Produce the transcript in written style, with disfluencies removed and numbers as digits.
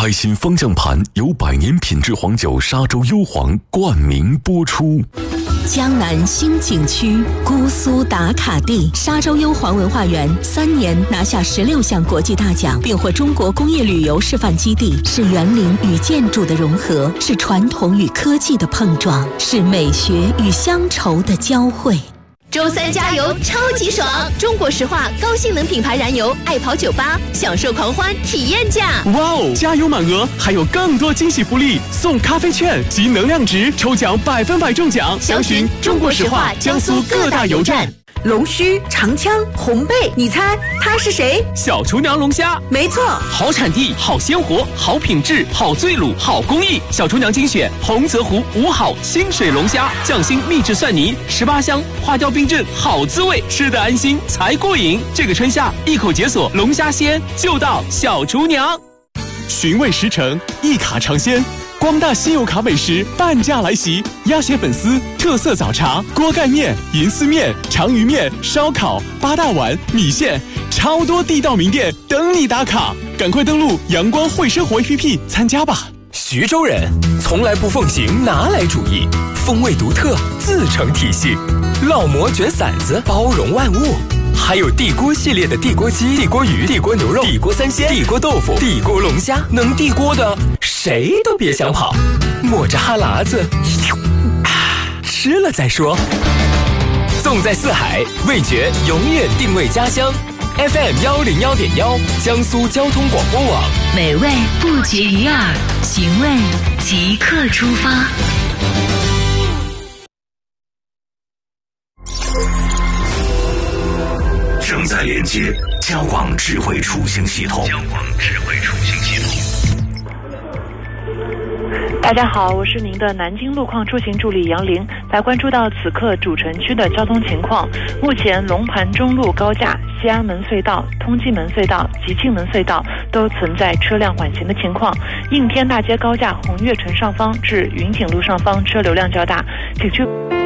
开心方向盘由100年品质黄酒沙洲幽黄冠名播出。 江南新景区姑苏打卡地沙洲幽黄文化园3年拿下16项国际大奖，并获中国工业旅游示范基地，是园林与建筑的融合，是传统与科技的碰撞，是美学与乡愁的交汇。 周三加油超级爽！中国石化高性能品牌燃油爱跑98，享受狂欢体验价！ 哇哦！加油满额还有更多惊喜福利，送咖啡券及能量值，抽奖100%中奖。 详询中国石化江苏各大油站。 龙须、长枪、红背，你猜他是谁？ 小厨娘龙虾， 没错， 好产地、好鲜活、好品质、好醉卤、好工艺。小厨娘精选洪泽湖5好清水龙虾，匠心秘制蒜泥，18香花雕冰镇，好滋味，吃得安心才过瘾。这个春夏一口解锁龙虾鲜，就到小厨娘。寻味十城，一卡尝鲜。光大信用卡美食半价来袭，鸭血粉丝、特色早茶、锅盖面、银丝面、长鱼面、烧烤、8大碗、米线，超多地道名店等你打卡，赶快登录阳光会生活 APP 参加吧。 徐州人从来不奉行拿来主义，风味独特，自成体系，烙馍卷馓子，包容万物。还有地锅系列的地锅鸡、地锅鱼、地锅牛肉、地锅三鲜、地锅豆腐、地锅龙虾，能地锅的谁都别想跑，抹着哈喇子，吃了再说。纵在四海，味觉永远定位家乡。FM101.1，江苏交通广播网， 美味不绝于耳，寻味即刻出发。 正在连接交广智慧出行系统。 大家好，我是您的南京路况出行助理杨玲，来关注到此刻主城区的交通情况。目前龙盘中路高架、西安门隧道、通济门隧道、吉庆门隧道都存在车辆缓行的情况。应天大街高架红月城上方至云锦路上方车流量较大，景区。